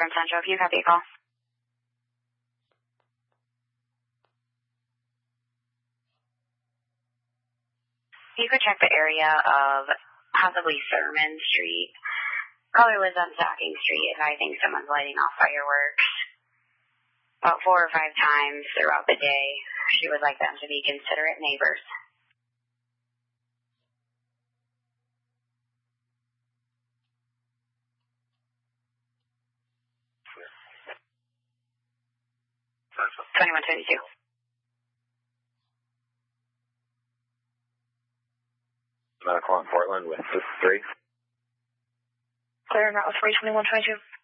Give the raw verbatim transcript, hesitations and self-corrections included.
from Central. Can you copy a call? You could check the area of possibly Thurman Street. Caller lives on Stocking Street, and I think someone's lighting off fireworks about four or five times throughout the day. She would like them to be considerate neighbors. twenty-one twenty-two. Medical in Portland with this three. Clear and route with three twenty-one twenty-two.